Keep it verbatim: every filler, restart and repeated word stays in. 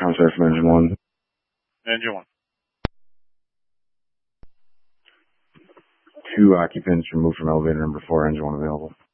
Commissary from Engine one. Engine one. Two occupants removed from elevator number four, Engine one available.